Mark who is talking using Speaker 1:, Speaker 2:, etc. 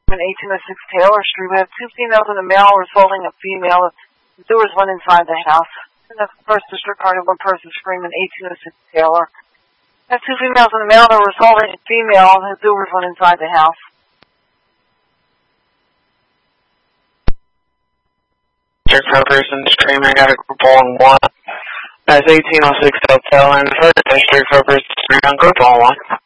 Speaker 1: In 1806 Taylor Street, we have two females and a male assaulting a female. The doors went inside the house. In the first district court, one person screaming 1806 Taylor. We have two females and a male that were assaulting a female. The doors went inside the house.
Speaker 2: District court person screaming at a group on 1. That's 1806 Taylor. In the first district court person screaming on group on 1.